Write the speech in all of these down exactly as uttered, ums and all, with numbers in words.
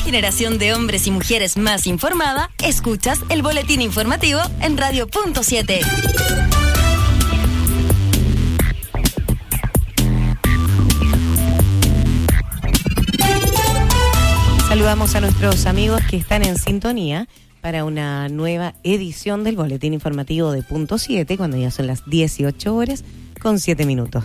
generación de hombres y mujeres más informada, escuchas el boletín informativo en Radio Punto siete. Saludamos a nuestros amigos que están en sintonía para una nueva edición del boletín informativo de Punto siete, cuando ya son las dieciocho horas con siete minutos.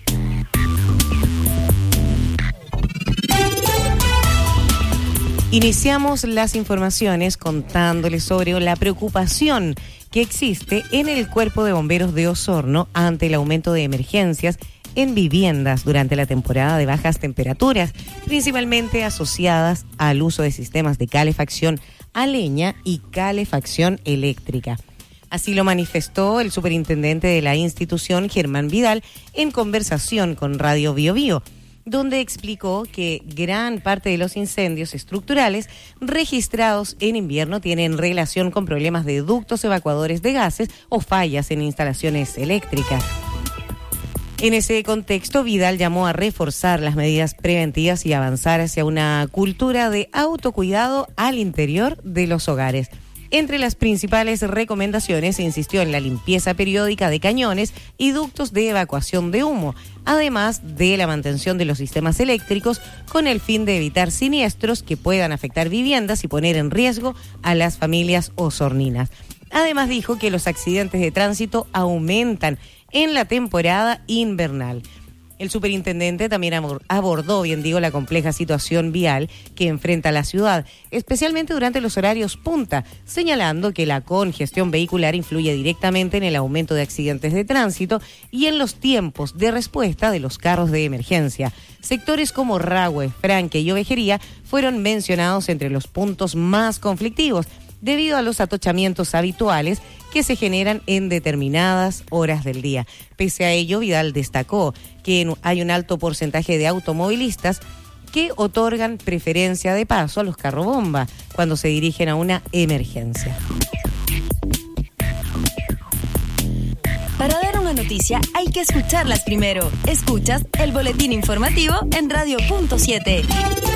Iniciamos las informaciones contándoles sobre la preocupación que existe en el Cuerpo de Bomberos de Osorno ante el aumento de emergencias en viviendas durante la temporada de bajas temperaturas, principalmente asociadas al uso de sistemas de calefacción a leña y calefacción eléctrica. Así lo manifestó el superintendente de la institución, Germán Vidal, en conversación con Radio Bio Bio, donde explicó que gran parte de los incendios estructurales registrados en invierno tienen relación con problemas de ductos evacuadores de gases o fallas en instalaciones eléctricas. En ese contexto, Vidal llamó a reforzar las medidas preventivas y avanzar hacia una cultura de autocuidado al interior de los hogares. Entre las principales recomendaciones se insistió en la limpieza periódica de cañones y ductos de evacuación de humo, además de la mantención de los sistemas eléctricos con el fin de evitar siniestros que puedan afectar viviendas y poner en riesgo a las familias osorninas. Además dijo que los accidentes de tránsito aumentan en la temporada invernal. El superintendente también abordó, bien digo, la compleja situación vial que enfrenta la ciudad, especialmente durante los horarios punta, señalando que la congestión vehicular influye directamente en el aumento de accidentes de tránsito y en los tiempos de respuesta de los carros de emergencia. Sectores como Rahue, Franque y Ovejería fueron mencionados entre los puntos más conflictivos, debido a los atochamientos habituales que se generan en determinadas horas del día. Pese a ello, Vidal destacó que hay un alto porcentaje de automovilistas que otorgan preferencia de paso a los carrobomba cuando se dirigen a una emergencia. Para dar una noticia hay que escucharlas primero. Escuchas el boletín informativo en Radio Punto siete.